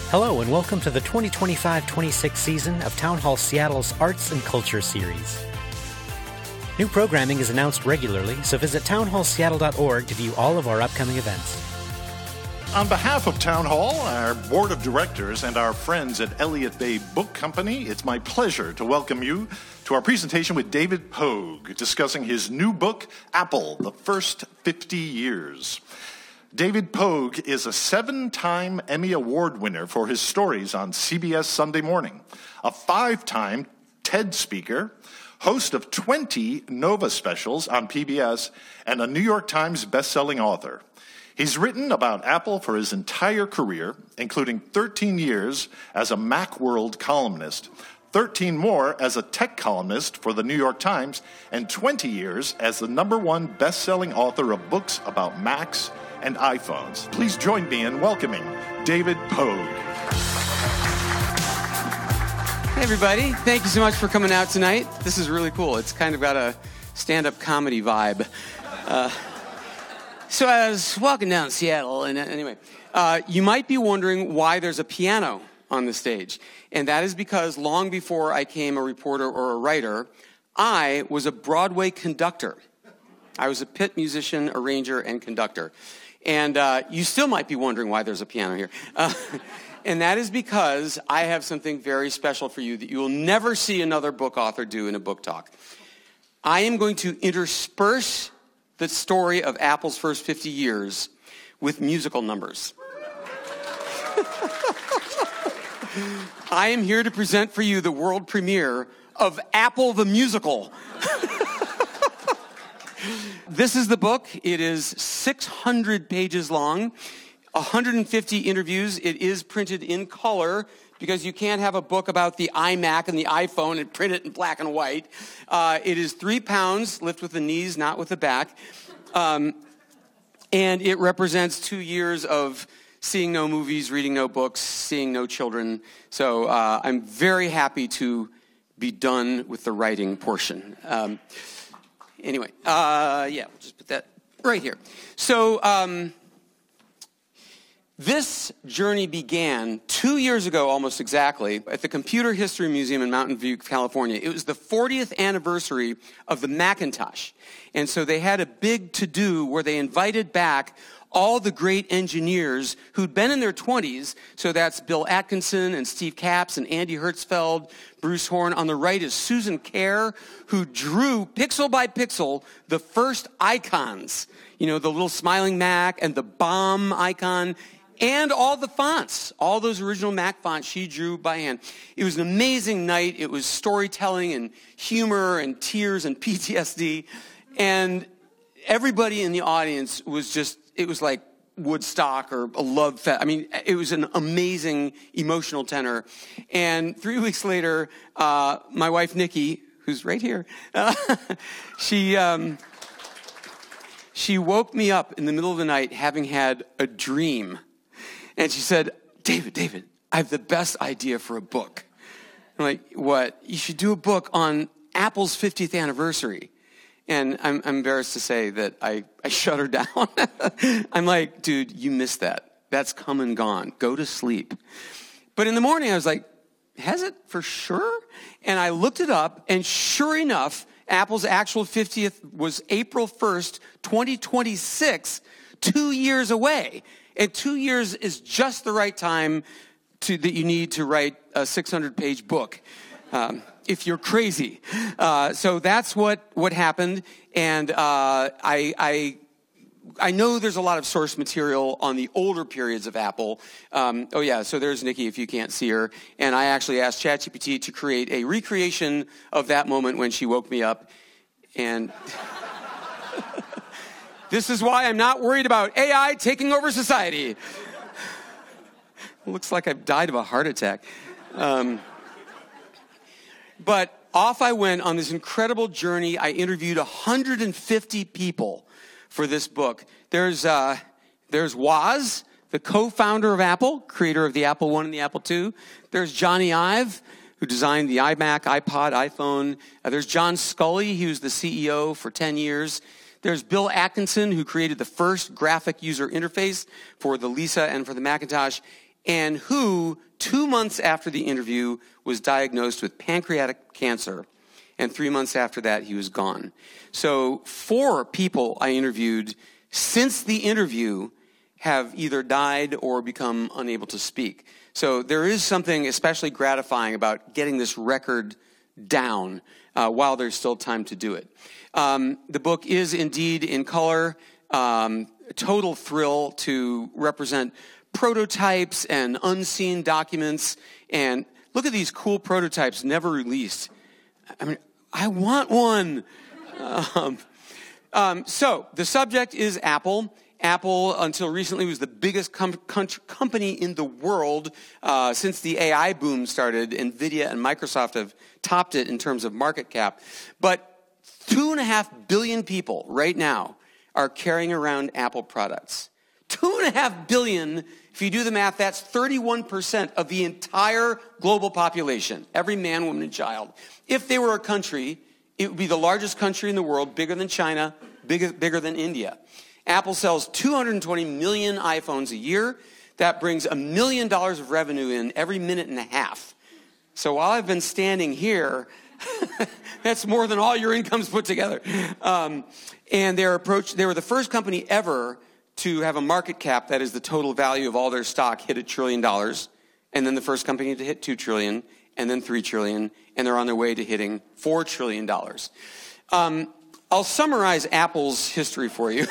Hello and welcome to the 2025-26 season of Town Hall Seattle's Arts and Culture Series. New programming is announced regularly, so visit townhallseattle.org to view all of our upcoming events. On behalf of Town Hall, our board of directors, and our friends at Elliott Bay Book Company, it's my pleasure to welcome you to our presentation with David Pogue, discussing his new book, Apple, The First 50 Years. David Pogue is a 7-time Emmy Award winner for his stories on CBS Sunday Morning, a 5-time TED speaker, host of 20 Nova specials on PBS, and a New York Times bestselling author. He's written about Apple for his entire career, including 13 years as a Macworld columnist, 13 more as a tech columnist for the New York Times, and 20 years as the #1 best-selling author of books about Macs and iPhones. Please join me in welcoming David Pogue. Hey everybody, thank you so much for coming out tonight. This is really cool. It's kind of got a stand-up comedy vibe. So I was walking down Seattle, and anyway, you might be wondering why there's a piano on the stage. And that is because long before I became a reporter or a writer, I was a Broadway conductor. I was a pit musician, arranger, and conductor. And you still might be wondering why there's a piano here. And that is because I have something very special for you that you will never see another book author do in a book talk. I am going to intersperse the story of Apple's first 50 years with musical numbers. I am here to present for you the world premiere of Apple the Musical. This is the book. It is 600 pages long, 150 interviews. It is printed in color because you can't have a book about the iMac and the iPhone and print it in black and white. It is 3 pounds, lift with the knees, not with the back. And it represents 2 years of seeing no movies, reading no books, seeing no children. So I'm very happy to be done with the writing portion. Anyway, we'll just put that right here. So this journey began 2 years ago, almost exactly, at the Computer History Museum in Mountain View, California. It was the 40th anniversary of the Macintosh. And so they had a big to-do where they invited back all the great engineers who'd been in their 20s. So that's Bill Atkinson and Steve Capps and Andy Hertzfeld, Bruce Horn. On the right is Susan Kerr, who drew pixel by pixel the first icons. You know, the little smiling Mac and the bomb icon and all the fonts, all those original Mac fonts she drew by hand. It was an amazing night. It was storytelling and humor and tears and PTSD. And everybody in the audience was just, it was like Woodstock or a love fest. I mean, it was an amazing emotional tenor. And 3 weeks later, my wife, Nikki, who's right here, she woke me up in the middle of the night having had a dream. And she said, David, I have the best idea for a book. I'm like, what? You should do a book on Apple's 50th anniversary. And I'm embarrassed to say that I shut her down. I'm like, dude, you missed that. That's come and gone. Go to sleep. But in the morning, I was like, has it for sure? And I looked it up, and sure enough, Apple's actual 50th was April 1st, 2026, 2 years away. And 2 years is just the right time that you need to write a 600-page book. If you're crazy. So that's what happened. And I know there's a lot of source material on the older periods of Apple. So there's Nikki, if you can't see her. And I actually asked ChatGPT to create a recreation of that moment when she woke me up. And this is why I'm not worried about AI taking over society. Looks like I've died of a heart attack. But off I went on this incredible journey. I interviewed 150 people for this book. There's Woz, the co-founder of Apple, creator of the Apple I and the Apple II. There's Johnny Ive, who designed the iMac, iPod, iPhone. There's John Scully, he was the CEO for 10 years. There's Bill Atkinson, who created the first graphic user interface for the Lisa and for the Macintosh. and who, 2 months after the interview, was diagnosed with pancreatic cancer. And 3 months after that, he was gone. So 4 people I interviewed since the interview have either died or become unable to speak. So there is something especially gratifying about getting this record down while there's still time to do it. The book is indeed in color. Total thrill to represent prototypes and unseen documents. And look at these cool prototypes never released. I mean, I want one. So the subject is Apple. Apple, until recently, was the biggest company in the world. Since the AI boom started, NVIDIA and Microsoft have topped it in terms of market cap. But 2.5 billion people right now are carrying around Apple products. 2.5 billion, if you do the math, that's 31% of the entire global population, every man, woman, and child. If they were a country, it would be the largest country in the world, bigger than China, bigger than India. Apple sells 220 million iPhones a year. That brings $1 million of revenue in every minute and a half. So while I've been standing here, that's more than all your incomes put together. And they were the first company ever to have a market cap, that is the total value of all their stock, hit $1 trillion. And then the first company to hit $2 trillion, and then $3 trillion, and they're on their way to hitting $4 trillion. I'll summarize Apple's history for you.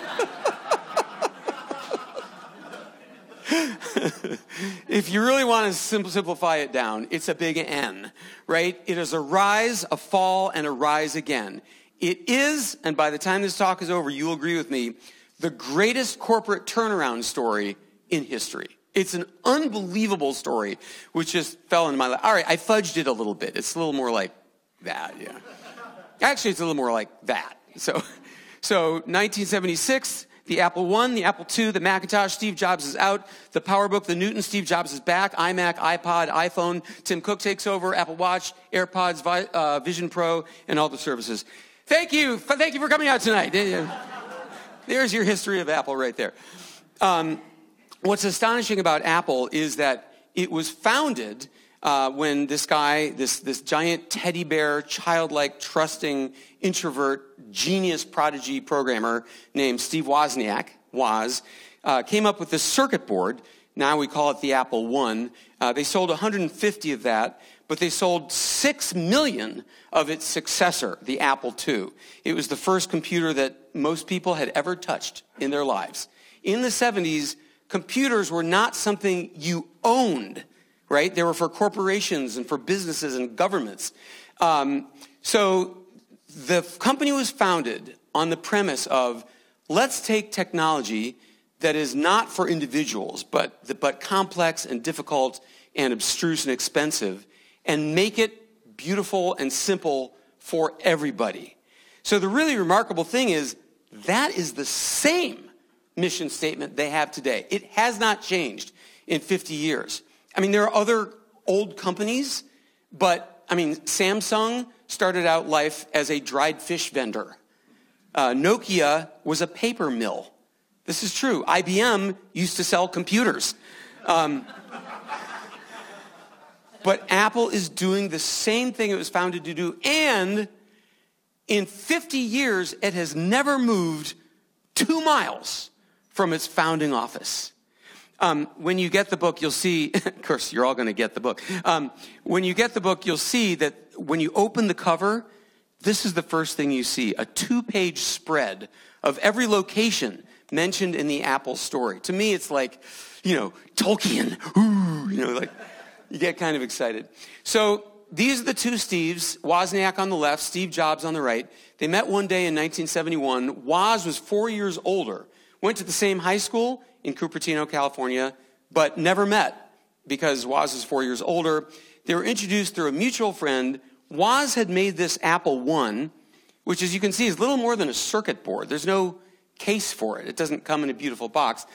If you really want to simplify it down, it's a big N, right? It is a rise, a fall, and a rise again. It is, and by the time this talk is over, you'll agree with me, the greatest corporate turnaround story in history. It's an unbelievable story, which just fell into my lap. All right, I fudged it a little bit. It's a little more like that, yeah. Actually, it's a little more like that. So 1976, the Apple I, the Apple II, the Macintosh, Steve Jobs is out. The PowerBook, the Newton, Steve Jobs is back. iMac, iPod, iPhone, Tim Cook takes over, Apple Watch, AirPods, Vision Pro, and all the services. Thank you for coming out tonight. There's your history of Apple right there. What's astonishing about Apple is that it was founded when this guy, this giant teddy bear, childlike, trusting, introvert, genius prodigy programmer named Steve Wozniak, came up with this circuit board. Now we call it the Apple I. They sold 150 of that, but they sold 6 million of its successor, the Apple II. It was the first computer that most people had ever touched in their lives. In the 70s, computers were not something you owned, right? They were for corporations and for businesses and governments. So the company was founded on the premise of, let's take technology that is not for individuals, but complex and difficult and abstruse and expensive, and make it beautiful and simple for everybody. So the really remarkable thing is, that is the same mission statement they have today. It has not changed in 50 years. I mean, there are other old companies, but, I mean, Samsung started out life as a dried fish vendor. Nokia was a paper mill. This is true. IBM used to sell computers. But Apple is doing the same thing it was founded to do, and in 50 years, it has never moved 2 miles from its founding office. When you get the book, you'll see, of course, you're all going to get the book. When you get the book, you'll see that when you open the cover, this is the first thing you see, a 2-page spread of every location mentioned in the Apple story. To me, it's like, Tolkien, like, you get kind of excited. So these are the two Steves, Wozniak on the left, Steve Jobs on the right. They met one day in 1971. Woz was 4 years older, went to the same high school in Cupertino, California, but never met because Woz was 4 years older. They were introduced through a mutual friend. Woz had made this Apple I, which, as you can see, is little more than a circuit board. There's no case for it. It doesn't come in a beautiful box.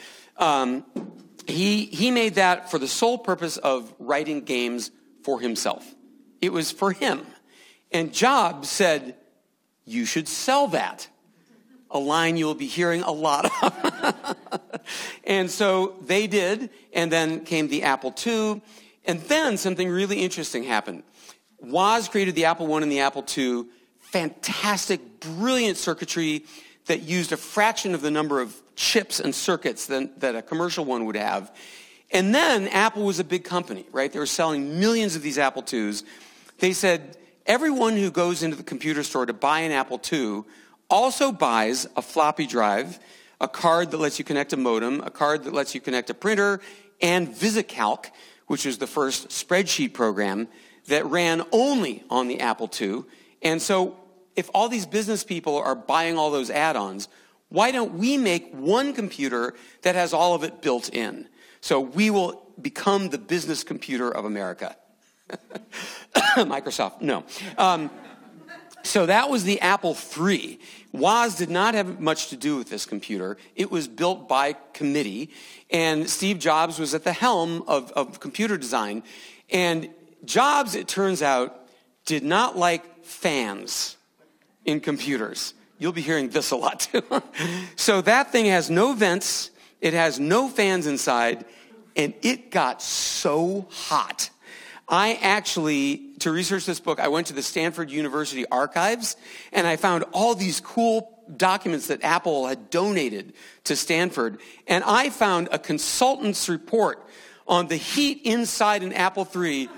He made that for the sole purpose of writing games for himself. It was for him. And Jobs said, you should sell that. A line you'll be hearing a lot of. And so they did, and then came the Apple II, and then something really interesting happened. Woz created the Apple I and the Apple II, fantastic, brilliant circuitry that used a fraction of the number of chips and circuits that a commercial one would have. And then Apple was a big company, right? They were selling millions of these Apple IIs. They said, everyone who goes into the computer store to buy an Apple II also buys a floppy drive, a card that lets you connect a modem, a card that lets you connect a printer, and VisiCalc, which was the first spreadsheet program that ran only on the Apple II. And so if all these business people are buying all those add-ons, why don't we make one computer that has all of it built in? So we will become the business computer of America. Microsoft, no. So that was the Apple III. Woz did not have much to do with this computer. It was built by committee, and Steve Jobs was at the helm of computer design. And Jobs, it turns out, did not like fans in computers. You'll be hearing this a lot, too. So that thing has no vents, it has no fans inside, and it got so hot. I actually, to research this book, I went to the Stanford University archives, and I found all these cool documents that Apple had donated to Stanford, and I found a consultant's report on the heat inside an Apple III,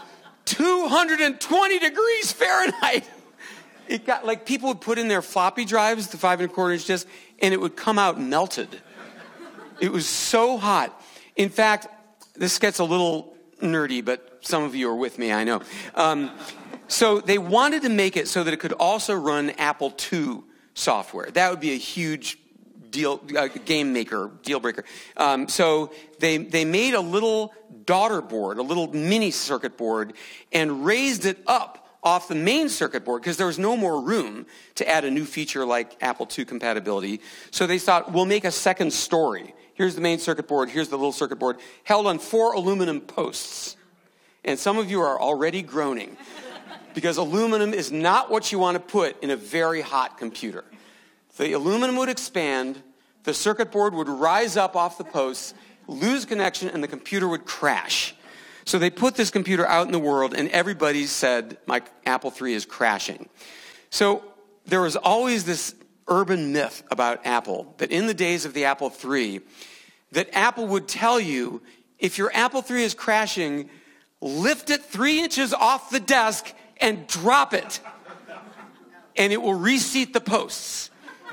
220 degrees Fahrenheit. It got, like, people would put in their floppy drives, the 5 1/4-inch disc, and it would come out melted. It was so hot. In fact, this gets a little nerdy, but some of you are with me, I know. So they wanted to make it so that it could also run Apple II software. That would be a huge deal breaker. So they made a little daughter board, a little mini circuit board, and raised it up off the main circuit board because there was no more room to add a new feature like Apple II compatibility. So they thought, we'll make a second story. Here's the main circuit board, here's the little circuit board, held on 4 aluminum posts. And some of you are already groaning because aluminum is not what you want to put in a very hot computer. The aluminum would expand, the circuit board would rise up off the posts, lose connection, and the computer would crash. So they put this computer out in the world, and everybody said, my Apple III is crashing. So there was always this urban myth about Apple, that in the days of the Apple III, that Apple would tell you, if your Apple III is crashing, lift it 3 inches off the desk and drop it, and it will reseat the posts.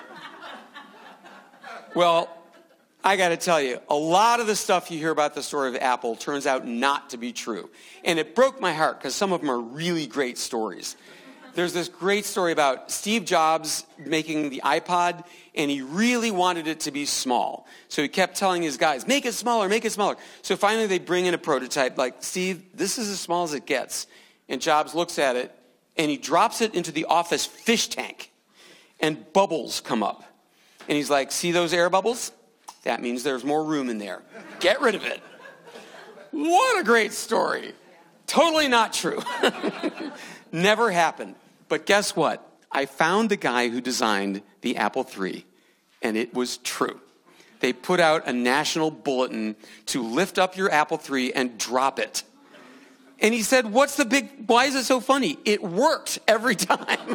Well, I got to tell you, a lot of the stuff you hear about the story of Apple turns out not to be true. And it broke my heart because some of them are really great stories. There's this great story about Steve Jobs making the iPod, and he really wanted it to be small. So he kept telling his guys, make it smaller, make it smaller. So finally they bring in a prototype like, Steve, this is as small as it gets. And Jobs looks at it, and he drops it into the office fish tank, and bubbles come up. And he's like, see those air bubbles? That means there's more room in there. Get rid of it. What a great story. Totally not true. Never happened. But guess what? I found the guy who designed the Apple III, and it was true. They put out a national bulletin to lift up your Apple III and drop it. And he said, why is it so funny? It worked every time.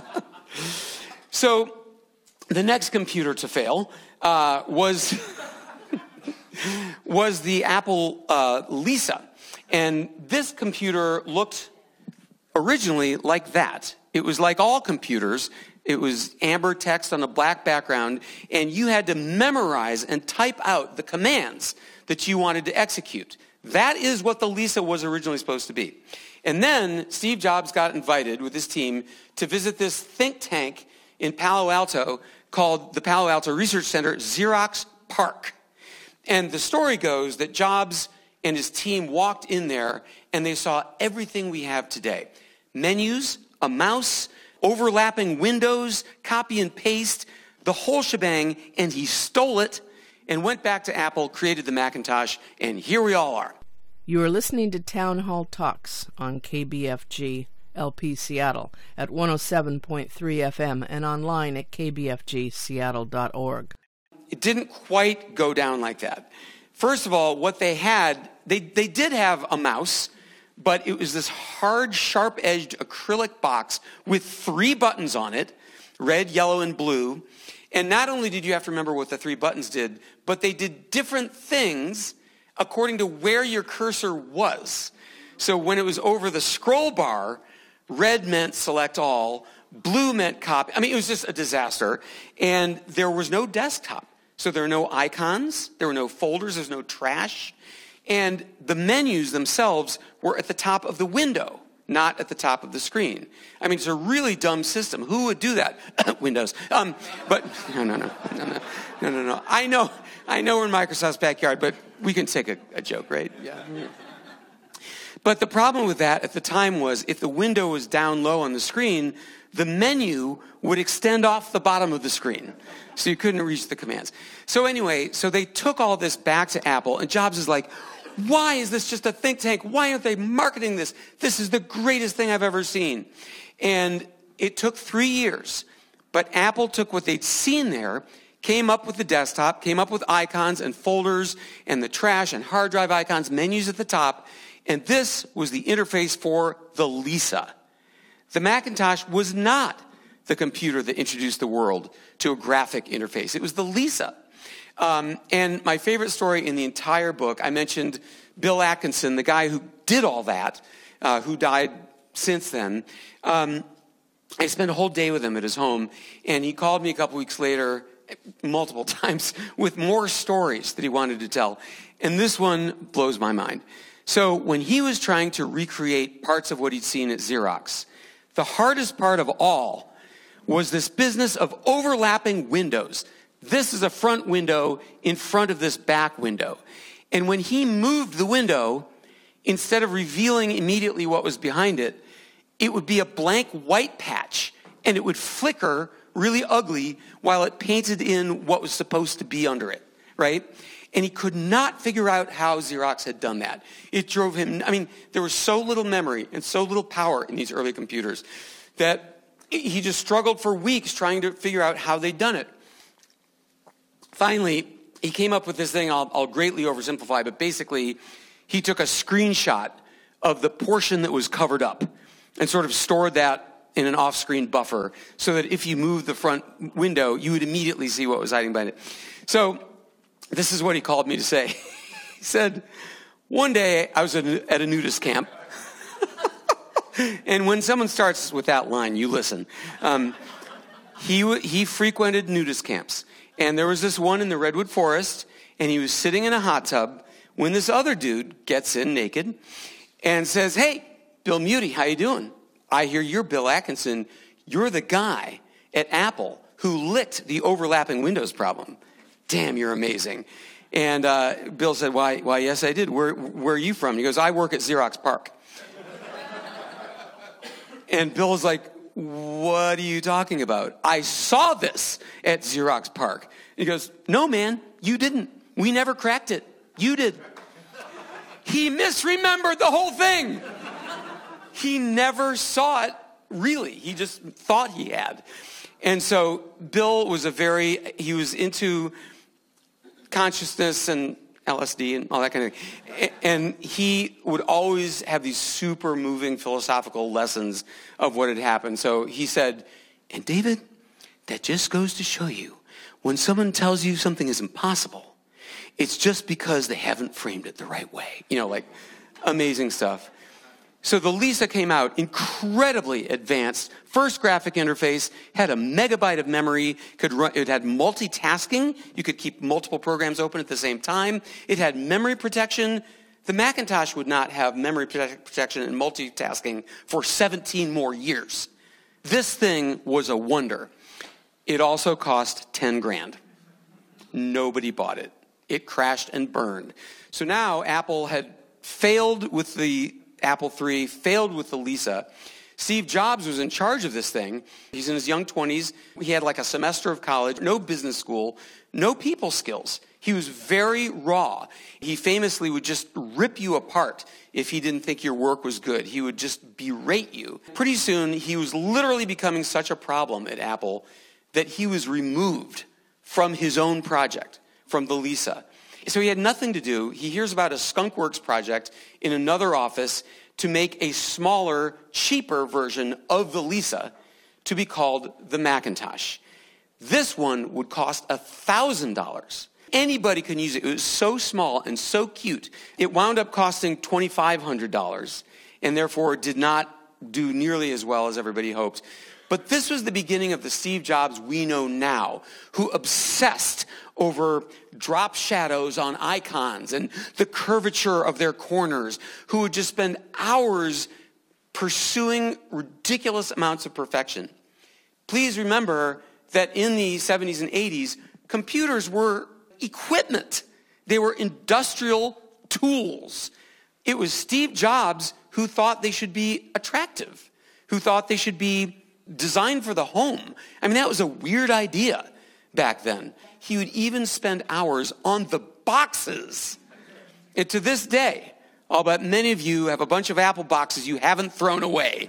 So the next computer to fail was the Apple Lisa. And this computer looked originally like that. It was like all computers. It was amber text on a black background, and you had to memorize and type out the commands that you wanted to execute. That is what the Lisa was originally supposed to be. And then Steve Jobs got invited with his team to visit this think tank in Palo Alto called the Palo Alto Research Center, Xerox PARC. And the story goes that Jobs and his team walked in there and they saw everything we have today. Menus, a mouse, overlapping windows, copy and paste, the whole shebang, and he stole it and went back to Apple, created the Macintosh, and here we all are. You are listening to Town Hall Talks on KBFG LP Seattle at 107.3 FM and online at kbfgseattle.org. it didn't quite go down like that. First of all, what they had, they did have a mouse, but it was this hard, sharp-edged acrylic box with 3 buttons on it, red, yellow, and blue. And not only did you have to remember what the 3 buttons did, but they did different things according to where your cursor was. So when it was over the scroll bar, red meant select all, blue meant copy. I mean, it was just a disaster. And there was no desktop. So there were no icons, there were no folders, there was no trash. And the menus themselves were at the top of the window, not at the top of the screen. I mean, it's a really dumb system. Who would do that? Windows. But no. I know we're in Microsoft's backyard, but we can take a joke, right? Yeah. But the problem with that at the time was if the window was down low on the screen, the menu would extend off the bottom of the screen. So you couldn't reach the commands. So anyway, so they took all this back to Apple, and Jobs is like, why is this just a think tank? Why aren't they marketing this? This is the greatest thing I've ever seen. And it took 3 years. But Apple took what they'd seen there, came up with the desktop, came up with icons and folders and the trash and hard drive icons, menus at the top. And this was the interface for the Lisa. The Macintosh was not the computer that introduced the world to a graphic interface. It was the Lisa. And my favorite story in the entire book, I mentioned Bill Atkinson, the guy who did all that, who died since then. I spent a whole day with him at his home, and he called me a couple weeks later, multiple times, with more stories that he wanted to tell. And this one blows my mind. So when he was trying to recreate parts of what he'd seen at Xerox, the hardest part of all was this business of overlapping windows. This is a front window in front of this back window. And when he moved the window, instead of revealing immediately what was behind it, it would be a blank white patch, and it would flicker really ugly while it painted in what was supposed to be under it, right? And he could not figure out how Xerox had done that. It drove him, I mean, there was so little memory and so little power in these early computers that he just struggled for weeks trying to figure out how they'd done it. Finally, he came up with this thing, I'll greatly oversimplify, but basically he took a screenshot of the portion that was covered up and sort of stored that in an off-screen buffer so that if you moved the front window, you would immediately see what was hiding behind it. So this is what he called me to say. He said, one day I was at a nudist camp. And when someone starts with that line, you listen. He frequented nudist camps. And there was this one in the Redwood Forest, and he was sitting in a hot tub when this other dude gets in naked and says, hey, Bill Muty, how you doing? I hear you're Bill Atkinson. You're the guy at Apple who licked the overlapping windows problem. Damn, you're amazing. And Bill said, why, yes, I did. Where are you from? He goes, I work at Xerox PARC. And Bill was like, what are you talking about? I saw this at Xerox PARC. He goes, no, man, you didn't. We never cracked it. You did. He misremembered the whole thing. He never saw it, really. He just thought he had. And so Bill was he was into consciousness and LSD and all that kind of thing. And he would always have these super moving philosophical lessons of what had happened. So he said, and David, that just goes to show you, when someone tells you something is impossible, it's just because they haven't framed it the right way. You know, like amazing stuff. So the Lisa came out, incredibly advanced. First graphic interface, had a megabyte of memory, it had multitasking. You could keep multiple programs open at the same time. It had memory protection. The Macintosh would not have memory protection and multitasking for 17 more years. This thing was a wonder. It also cost 10 grand. Nobody bought it. It crashed and burned. So now Apple had failed with the Apple III, failed with the Lisa. Steve Jobs was in charge of this thing. He's in his young 20s. He had like a semester of college, no business school, no people skills. He was very raw. He famously would just rip you apart if he didn't think your work was good. He would just berate you. Pretty soon, he was literally becoming such a problem at Apple that he was removed from his own project, from the Lisa. So he had nothing to do. He hears about a skunkworks project in another office to make a smaller, cheaper version of the Lisa to be called the Macintosh. This one would cost $1,000. Anybody can use it. It was so small and so cute. It wound up costing $2,500 and therefore did not do nearly as well as everybody hoped. But this was the beginning of the Steve Jobs we know now, who obsessed over drop shadows on icons and the curvature of their corners, who would just spend hours pursuing ridiculous amounts of perfection. Please remember that in the 70s and 80s, computers were equipment. They were industrial tools. It was Steve Jobs who thought they should be attractive, who thought they should be designed for the home. I mean, that was a weird idea back then. He would even spend hours on the boxes. And to this day, I'll bet many of you have a bunch of Apple boxes you haven't thrown away.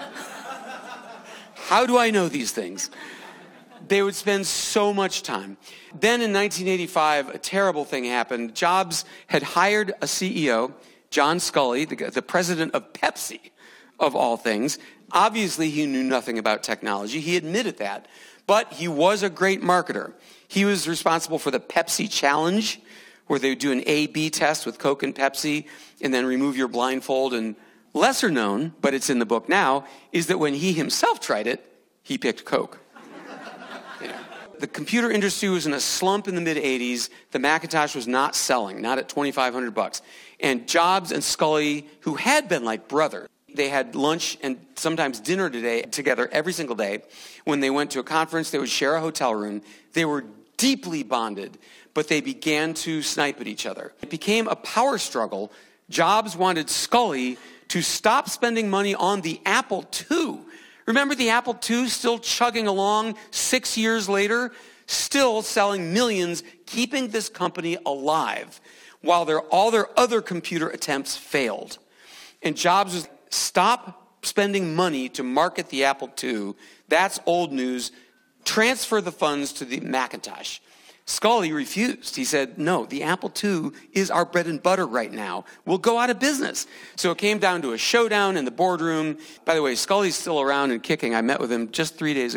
How do I know these things? They would spend so much time. Then in 1985, a terrible thing happened. Jobs had hired a CEO, John Sculley, the president of Pepsi, of all things. Obviously, he knew nothing about technology. He admitted that. But he was a great marketer. He was responsible for the Pepsi Challenge, where they would do an A/B test with Coke and Pepsi and then remove your blindfold. And lesser known, but it's in the book now, is that when he himself tried it, he picked Coke. The computer industry was in a slump in the mid-'80s. The Macintosh was not selling, not at $2,500. And Jobs and Sculley, who had been like brothers, they had lunch and sometimes dinner together every single day. When they went to a conference, they would share a hotel room. They were deeply bonded, but they began to snipe at each other. It became a power struggle. Jobs wanted Sculley to stop spending money on the Apple II. Remember the Apple II still chugging along 6 years later, still selling millions, keeping this company alive while all their other computer attempts failed. And Jobs was, stop spending money to market the Apple II. That's old news. Transfer the funds to the Macintosh. Sculley refused. He said, no, the Apple II is our bread and butter right now. We'll go out of business. So it came down to a showdown in the boardroom. By the way, Sculley's still around and kicking. I met with him just 3 days ago.